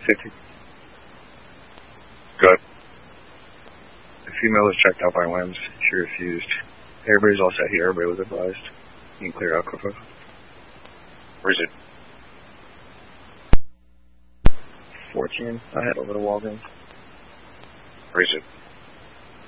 50. Good. The female was checked out by WIMS. She refused. Everybody's all set here. Everybody was advised. You can clear out, Kofo. Reason. 14. I had over to Walgreens. Reason.